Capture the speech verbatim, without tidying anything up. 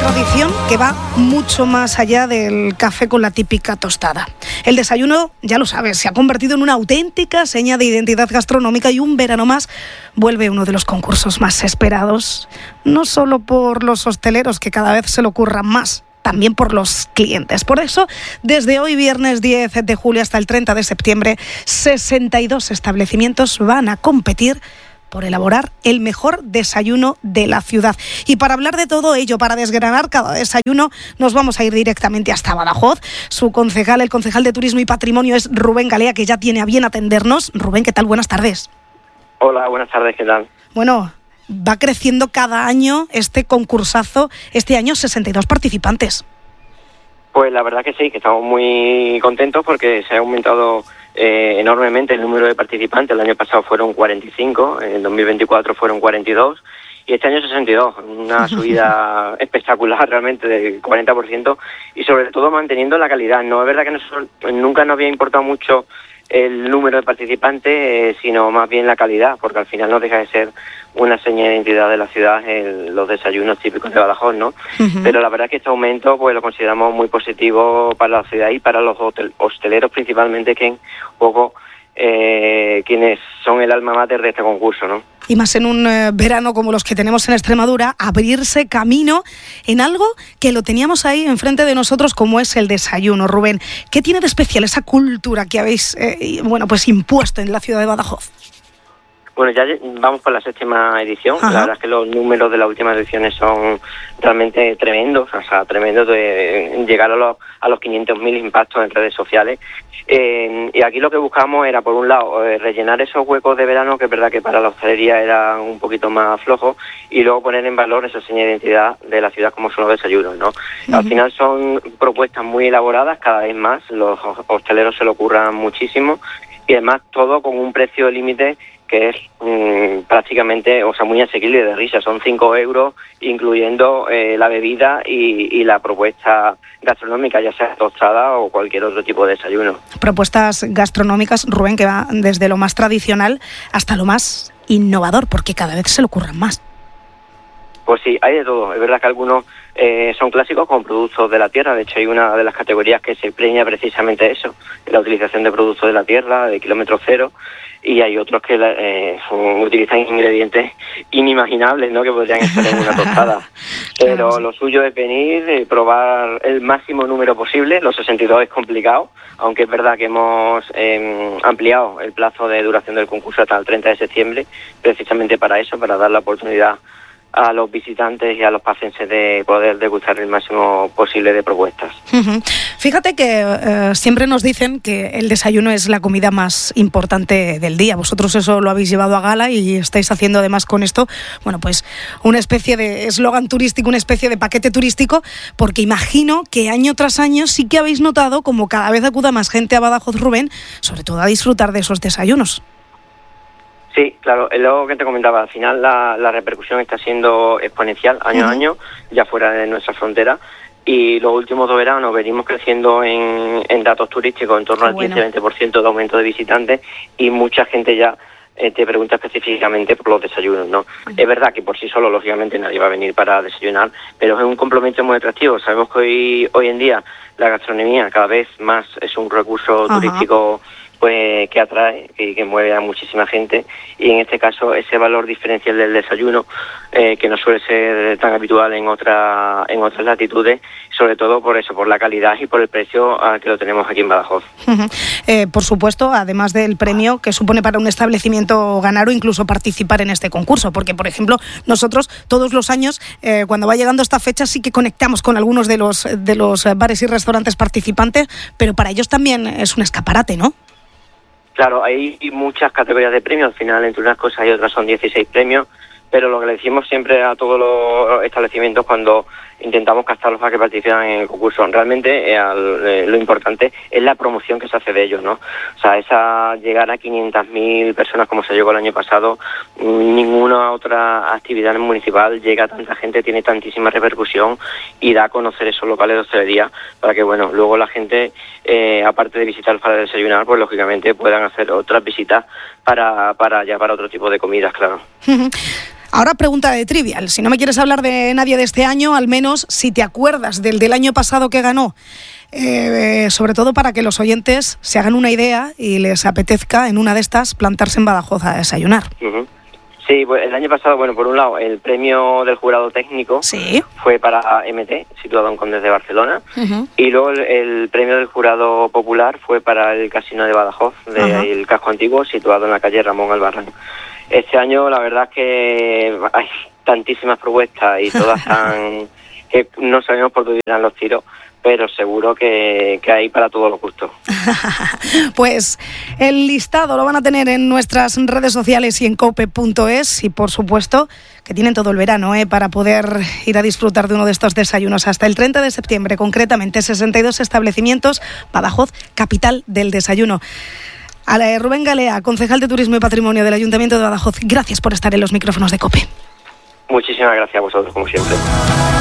tradición que va mucho más allá del café con la típica tostada. El desayuno, ya lo sabes, se ha convertido en una auténtica seña de identidad gastronómica y un verano más vuelve uno de los concursos más esperados, no solo por los hosteleros, que cada vez se lo ocurran más, también por los clientes. Por eso, desde hoy, viernes diez de julio hasta el treinta de septiembre, sesenta y dos establecimientos van a competir por elaborar el mejor desayuno de la ciudad. Y para hablar de todo ello, para desgranar cada desayuno, nos vamos a ir directamente hasta Badajoz. Su concejal, el concejal de Turismo y Patrimonio, es Rubén Galea, que ya tiene a bien atendernos. Rubén, ¿qué tal? Buenas tardes. Hola, buenas tardes, ¿qué tal? Bueno, va creciendo cada año este concursazo, este año sesenta y dos participantes. Pues la verdad que sí, que estamos muy contentos porque se ha aumentado eh, enormemente el número de participantes. El año pasado fueron cuarenta y cinco, en dos mil veinticuatro fueron cuarenta y dos y este año sesenta y dos, una subida espectacular realmente del cuarenta por ciento y sobre todo manteniendo la calidad. No es verdad que nosotros, nunca nos había importado mucho el número de participantes, eh, sino más bien la calidad, porque al final no deja de ser una seña de identidad de la ciudad en los desayunos típicos de Badajoz, ¿no? Uh-huh. Pero la verdad es que este aumento pues lo consideramos muy positivo para la ciudad y para los hotel- hosteleros principalmente, que un poco eh, quienes son el alma mater de este concurso, ¿no? Y más en un eh, verano como los que tenemos en Extremadura, abrirse camino en algo que lo teníamos ahí enfrente de nosotros, como es el desayuno. Rubén, ¿qué tiene de especial esa cultura que habéis eh, bueno, pues impuesto en la ciudad de Badajoz? Bueno, ya vamos por la séptima edición. Ajá. La verdad es que los números de las últimas ediciones son realmente tremendos, o sea, tremendos de llegar a los, a los quinientos mil impactos en redes sociales. Eh, y aquí lo que buscamos era, por un lado, eh, rellenar esos huecos de verano, que es verdad que para la hostelería eran un poquito más flojos, y luego poner en valor esa seña de identidad de la ciudad como son los desayunos, ¿no? Uh-huh. Al final son propuestas muy elaboradas, cada vez más, los hosteleros se lo curran muchísimo, y además todo con un precio límite que es mmm, prácticamente, o sea, muy asequible de risa. Son cinco euros, incluyendo eh, la bebida y, y la propuesta gastronómica, ya sea tostada o cualquier otro tipo de desayuno. Propuestas gastronómicas, Rubén, que va desde lo más tradicional hasta lo más innovador, porque cada vez se le ocurran más. Pues sí, hay de todo. Es verdad que algunos eh, son clásicos con productos de la tierra. De hecho, hay una de las categorías que se premia precisamente eso, la utilización de productos de la tierra, de kilómetro cero, y hay otros que eh, utilizan ingredientes inimaginables, ¿no?, que podrían estar en una tostada. Pero claro, sí. Lo suyo es venir, eh, probar el máximo número posible. Los sesenta y dos es complicado, aunque es verdad que hemos eh, ampliado el plazo de duración del concurso hasta el treinta de septiembre, precisamente para eso, para dar la oportunidad a los visitantes y a los pacientes de poder degustar el máximo posible de propuestas. Uh-huh. Fíjate que eh, siempre nos dicen que el desayuno es la comida más importante del día. Vosotros eso lo habéis llevado a gala y estáis haciendo además con esto, bueno, pues una especie de eslogan turístico, una especie de paquete turístico, porque imagino que año tras año sí que habéis notado como cada vez acuda más gente a Badajoz, Rubén, sobre todo a disfrutar de esos desayunos. Sí, claro, es lo que te comentaba, al final la, la repercusión está siendo exponencial año uh-huh. a año, ya fuera de nuestra frontera, y los últimos dos veranos venimos creciendo en, en datos turísticos en torno al bueno. quince a veinte por ciento de aumento de visitantes, y mucha gente ya eh, te pregunta específicamente por los desayunos, ¿no? Uh-huh. Es verdad que por sí solo, lógicamente, nadie va a venir para desayunar, pero es un complemento muy atractivo. Sabemos que hoy, hoy en día la gastronomía cada vez más es un recurso uh-huh. turístico pues que atrae y que mueve a muchísima gente, y en este caso ese valor diferencial del desayuno eh, que no suele ser tan habitual en otra, en otras latitudes, sobre todo por eso, por la calidad y por el precio al que lo tenemos aquí en Badajoz. Uh-huh. Eh, por supuesto, además del premio que supone para un establecimiento ganar o incluso participar en este concurso, porque por ejemplo nosotros todos los años eh, cuando va llegando esta fecha sí que conectamos con algunos de los, de los bares y restaurantes participantes, pero para ellos también es un escaparate, ¿no? Claro, hay muchas categorías de premios, al final entre unas cosas y otras son dieciséis premios, pero lo que le decimos siempre a todos los establecimientos cuando intentamos captarlos para que participen en el concurso, realmente eh, al, eh, lo importante es la promoción que se hace de ellos, ¿no? O sea, esa llegar a quinientas mil personas como se llegó el año pasado, ninguna otra actividad municipal llega a tanta gente, tiene tantísima repercusión y da a conocer esos locales de hostelería para que, bueno, luego la gente, eh, aparte de visitar para desayunar, pues lógicamente puedan hacer otras visitas para, para ya para otro tipo de comidas, claro. Ahora pregunta de trivial. Si no me quieres hablar de nadie de este año, al menos si te acuerdas del del año pasado que ganó. Eh, sobre todo para que los oyentes se hagan una idea y les apetezca en una de estas plantarse en Badajoz a desayunar. Uh-huh. Sí, pues el año pasado, bueno, por un lado, el premio del jurado técnico sí. fue para M T, situado en Condes de Barcelona, uh-huh. y luego el, el premio del jurado popular fue para el Casino de Badajoz, del uh-huh. casco antiguo, situado en la calle Ramón Albarrán. Este año la verdad es que hay tantísimas propuestas y todas están que no sabemos por dónde irán los tiros, pero seguro que, que hay para todos los gustos. Pues el listado lo van a tener en nuestras redes sociales y en cope punto es, y por supuesto que tienen todo el verano ¿eh? para poder ir a disfrutar de uno de estos desayunos hasta el treinta de septiembre, concretamente sesenta y dos establecimientos, Badajoz, capital del desayuno. A la Rubén Galea, concejal de Turismo y Patrimonio del Ayuntamiento de Badajoz, gracias por estar en los micrófonos de COPE. Muchísimas gracias a vosotros, como siempre.